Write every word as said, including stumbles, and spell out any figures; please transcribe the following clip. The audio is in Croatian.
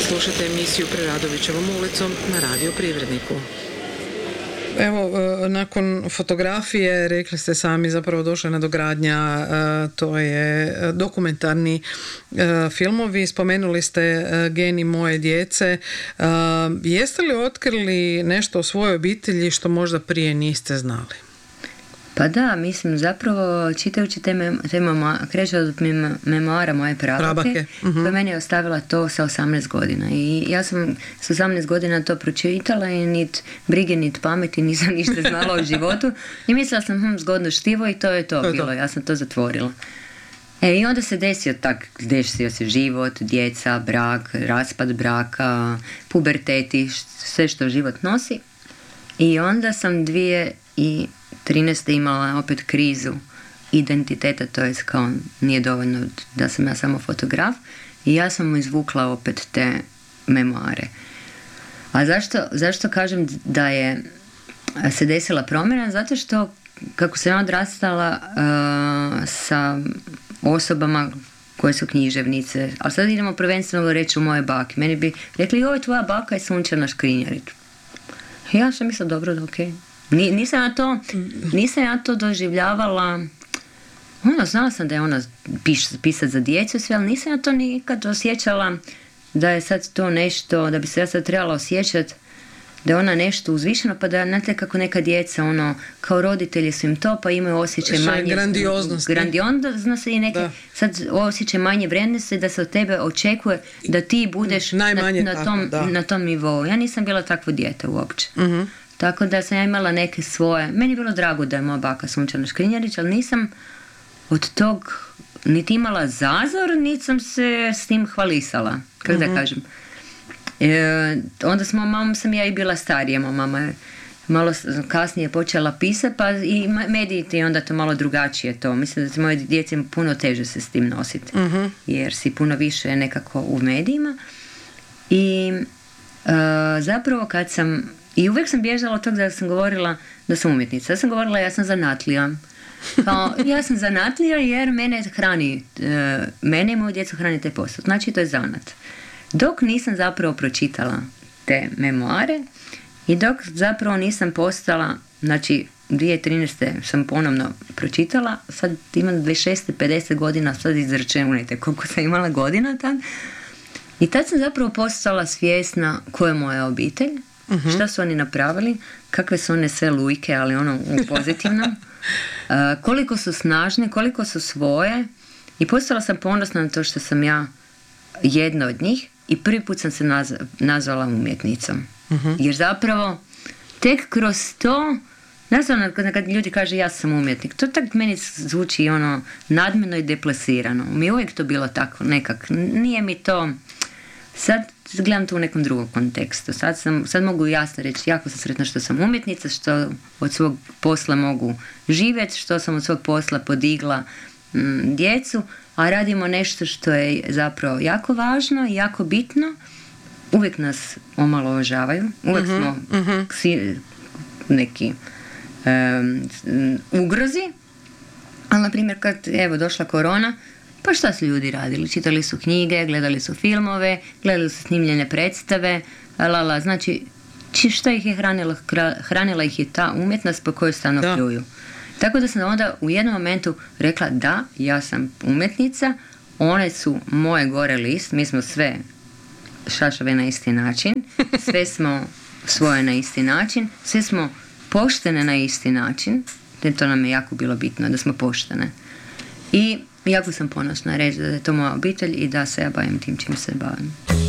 Slušajte emisiju Preradovićevom ulicom na Radio Privredniku. Evo, nakon fotografije, rekli ste sami, zapravo došla nadogradnja, to je dokumentarni filmovi. Spomenuli ste Geni moje djece. Jeste li otkrili nešto o svojoj obitelji što možda prije niste znali? Pa da, mislim, zapravo čitajući te, mem- te mema, kreće od mem- memoara moje prabake, uh-huh. koja meni je ostavila to sa osamnaest godina. I ja sam sa osamnaest godina to pročitala i nit brige, nit pameti, nisam ništa znala o životu. I mislila sam, hm, zgodno štivo i to je to, to je bilo. To. Ja sam to zatvorila. E, i onda se desio tak, desio se život, djeca, brak, raspad braka, puberteti, sve što život nosi. I onda sam dvije i trinaeste imala opet krizu identiteta, to je kao nije dovoljno da sam ja samo fotograf, i ja sam mu izvukla opet te memoare. A zašto, zašto kažem da je se desila promjena? Zato što kako sam ja odrastala uh, sa osobama koje su književnice, ali sad idemo prvenstveno reći u moje bake. Meni bi rekli, joj, tvoja baka je Sunčana Škrinjarić. Ja sam mislila, dobro, da okej. Okay. Nisam ja to, nisam ja to doživljavala, ono, znala sam da je ona piš, pisat za djecu sve, ali nisam ja to nikad osjećala da je sad to nešto, da bi se ja sad trebala osjećati da je ona nešto uzvišeno, pa da, znate kako neka djeca, ono, kao roditelji su im to, pa imaju osjećaj manje grandioznosti. Grandioznosti i neke, da. Sad osjećaj manje vrijednosti, da se od tebe očekuje da ti budeš na, na, tom, tako, na tom nivou. Ja nisam bila takvo dijete uopće. Uh-huh. Tako da sam ja imala neke svoje... Meni je bilo drago da je moja baka Sunčana Škrinjarić, ali nisam od tog niti imala zazor, niti sam se s tim hvalisala, kako uh-huh. da kažem. E, onda smo, mamom sam ja i bila starija, mama je malo kasnije počela pisati, pa i mediji ti onda to malo drugačije to. Mislim da se moje djece puno teže se s tim nositi, uh-huh. jer si puno više nekako u medijima. I e, zapravo kad sam... I uvijek sam bježala od toga da sam govorila da sam umjetnica. Ja sam govorila, ja sam zanatlija. Kao, ja sam zanatlija jer mene hrani, e, mene i moju djecu hrani taj posao. Znači, to je zanat. Dok nisam zapravo pročitala te memoare i dok zapravo nisam postala, znači, dvije tisuće trinaeste sam ponovno pročitala, sad imam dvadeset šest pedeset godina, sad izračunajte koliko sam imala godina tad. I tad sam zapravo postala svjesna ko je moja obitelj, uh-huh. šta su oni napravili, kakve su one sve lujke, ali ono u pozitivnom, uh, koliko su snažne, koliko su svoje, i postala sam ponosna na to što sam ja jedna od njih i prvi put sam se naz- nazvala umjetnicom. Uh-huh. Jer zapravo tek kroz to, nazvano kad, kad ljudi kaže ja sam umjetnik, to tak meni zvuči ono nadmeno i deplasirano. Mi je uvijek to bilo tako nekak, nije mi to, sad gledam to u nekom drugom kontekstu. Sad, sam, sad mogu jasno reći, jako sam sretna što sam umjetnica, što od svog posla mogu živjeti, što sam od svog posla podigla m, djecu, a radimo nešto što je zapravo jako važno i jako bitno. Uvijek nas omalovažavaju, uvijek uh-huh, smo uh-huh. Ksi, neki um, ugrozi, ali na primjer kad evo došla korona, pa šta su ljudi radili? Čitali su knjige, gledali su filmove, gledali su snimljene predstave, lala, znači šta ih je hranila? Hranila ih je ta umjetnost po kojoj stalno pljuju. Tako da sam onda u jednom momentu rekla da, ja sam umjetnica, one su moje gore list, mi smo sve šašave na isti način, sve smo svoje na isti način, sve smo poštene na isti način, jer to nam je jako bilo bitno, da smo poštene. I jako sam ponosna reći da je to moja obitelj i da se ja bavim tim čim se bavim.